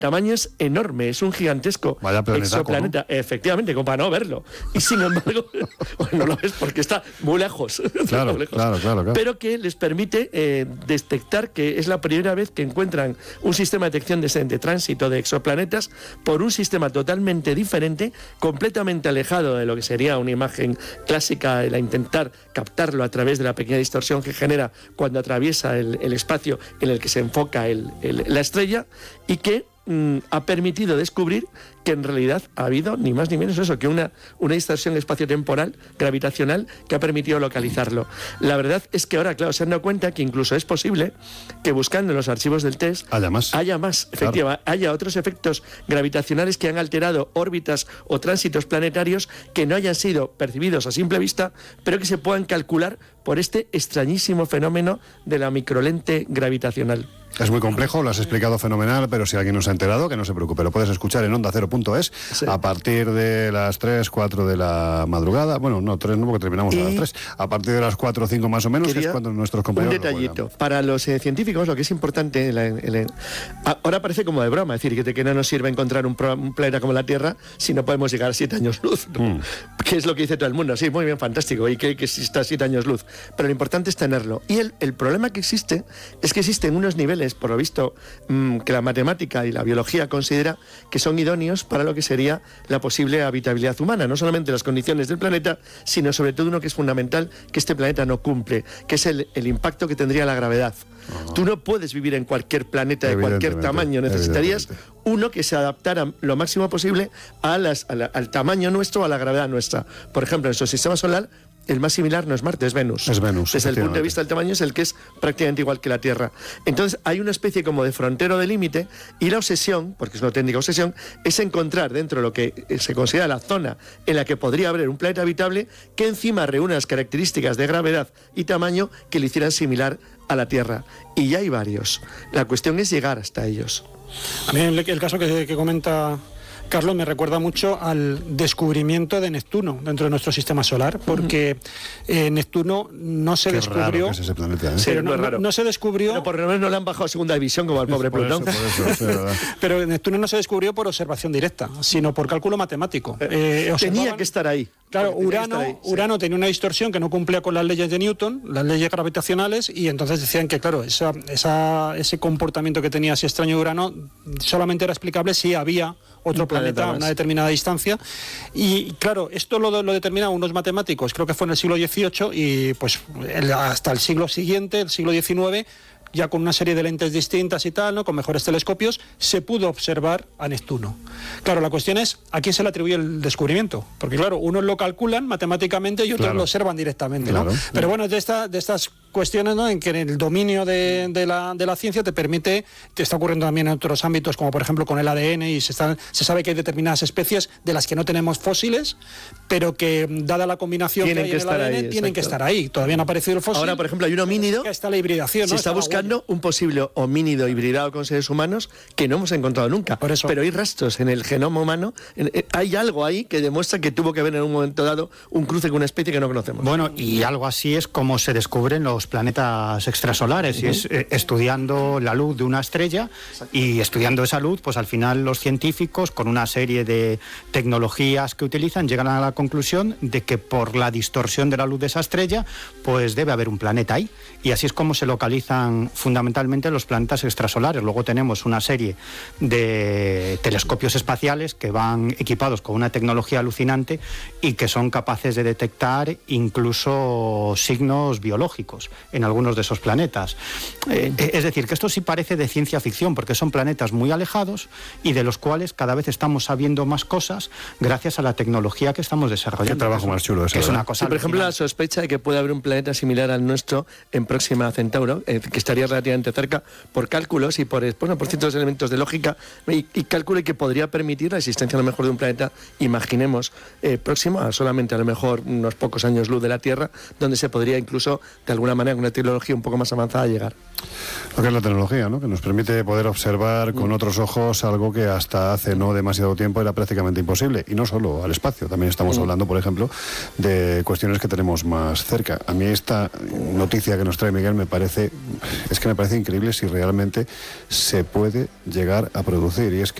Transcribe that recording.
tamaño es enorme, es un gigantesco exoplaneta, ¿no? Efectivamente, como para no verlo. Y sin embargo, no lo ves porque está muy lejos. Claro, lejos. Claro. Pero que les permite detectar que es la primera vez que encuentran un sistema de detección de tránsito de exoplanetas por un sistema totalmente diferente, completamente alejado de lo que sería una imagen clásica, el intentar captarlo a través de la pequeña distorsión que genera cuando atraviesa el espacio en el que se enfoca la estrella, y que ha permitido descubrir que en realidad ha habido ni más ni menos eso, que una distorsión espaciotemporal gravitacional que ha permitido localizarlo. La verdad es que ahora, claro, se han dado cuenta que incluso es posible que buscando en los archivos del TESS haya más, efectivamente, haya otros efectos gravitacionales que han alterado órbitas o tránsitos planetarios que no hayan sido percibidos a simple vista, pero que se puedan calcular por este extrañísimo fenómeno de la microlente gravitacional. Es muy complejo, lo has explicado fenomenal, pero si alguien no se ha enterado, que no se preocupe, lo puedes escuchar en OndaCero.es a partir de las 3, 4 de la madrugada. Bueno, no, 3 no, porque terminamos a las 3. A partir de las 4 o 5 más o menos, que es cuando nuestros compañeros. Un detallito. Para los científicos, lo que es importante, ahora parece como de broma, es decir, que no nos sirve encontrar un planeta como la Tierra si no podemos llegar a 7 años luz. ¿Qué es lo que dice todo el mundo? Sí, muy bien, fantástico, y que exista 7 años luz. Pero lo importante es tenerlo. Y el problema que existe es que existen unos niveles, por lo visto, que la matemática y la biología considera que son idóneos para lo que sería la posible habitabilidad humana, no solamente las condiciones del planeta, sino sobre todo uno que es fundamental, que este planeta no cumple, que es el impacto que tendría la gravedad. Tú no puedes vivir en cualquier planeta de cualquier tamaño, necesitarías uno que se adaptara lo máximo posible al tamaño nuestro, a la gravedad nuestra. Por ejemplo, en nuestro sistema solar, el más similar no es Marte, es Venus. Es Venus. Desde el punto de vista del tamaño es el que es prácticamente igual que la Tierra. Entonces hay una especie como de frontero de límite, y la obsesión, porque es una auténtica obsesión, es encontrar dentro de lo que se considera la zona en la que podría haber un planeta habitable que encima reúna las características de gravedad y tamaño que le hicieran similar a la Tierra. Y ya hay varios. La cuestión es llegar hasta ellos. A mí el caso que comenta Carlos me recuerda mucho al descubrimiento de Neptuno dentro de nuestro sistema solar, porque Neptuno no se descubrió. Raro que es ese planeta, ¿eh? Pero no se descubrió. Pero por lo menos no le han bajado a segunda división como al pobre Plutón. Pero Neptuno no se descubrió por observación directa, sino por cálculo matemático. Tenía que estar ahí. Claro, Urano tenía una distorsión que no cumplía con las leyes de Newton, las leyes gravitacionales, y entonces decían que, claro, ese comportamiento que tenía ese extraño Urano solamente era explicable si había otro planeta a una determinada distancia. Y claro, esto lo determinaban unos matemáticos, creo que fue en el siglo XVIII, y pues hasta el siglo siguiente, el siglo XIX, ya con una serie de lentes distintas y tal, ¿no?, con mejores telescopios, se pudo observar a Neptuno. Claro, la cuestión es, ¿a quién se le atribuye el descubrimiento? Porque claro, unos lo calculan matemáticamente y otros lo observan directamente, ¿no? Pero bueno, de estas cuestiones, ¿no?, en que el dominio de la ciencia te está ocurriendo también en otros ámbitos, como por ejemplo con el ADN, y se sabe que hay determinadas especies de las que no tenemos fósiles, pero que, dada la combinación que hay en el ADN, tienen que estar ahí. Todavía no ha aparecido el fósil. Ahora, por ejemplo, hay un homínido. Está la hibridación, ¿no? Se está buscando un posible homínido hibridado con seres humanos que no hemos encontrado nunca. Por eso. Pero hay rastros en el genoma humano, hay algo ahí que demuestra que tuvo que haber en un momento dado un cruce con una especie que no conocemos. Bueno, y algo así es como se descubren los planetas extrasolares, y es estudiando la luz de una estrella. Exacto. Y estudiando esa luz, pues al final los científicos, con una serie de tecnologías que utilizan, llegan a la conclusión de que por la distorsión de la luz de esa estrella, pues debe haber un planeta ahí. Y así es como se localizan fundamentalmente los planetas extrasolares. Luego tenemos una serie de telescopios espaciales que van equipados con una tecnología alucinante y que son capaces de detectar incluso signos biológicos en algunos de esos planetas. Es decir, que esto sí parece de ciencia ficción, porque son planetas muy alejados y de los cuales cada vez estamos sabiendo más cosas gracias a la tecnología que estamos desarrollando. Qué trabajo más chulo ese, es una cosa. Sí, por ejemplo, la sospecha de que puede haber un planeta similar al nuestro en Próxima a Centauro, que estaría relativamente cerca, por cálculos y por ciertos elementos de lógica y cálculo, y que podría permitir la existencia a lo mejor de un planeta, imaginemos, próximo a solamente a lo mejor unos pocos años luz de la Tierra, donde se podría incluso de alguna manera manera con una tecnología un poco más avanzada llegar. Lo que es la tecnología, ¿no? Que nos permite poder observar con otros ojos algo que hasta hace no demasiado tiempo era prácticamente imposible. Y no solo al espacio, también estamos hablando, por ejemplo, de cuestiones que tenemos más cerca. A mí esta noticia que nos trae Miguel me parece increíble si realmente se puede llegar a producir. Y es que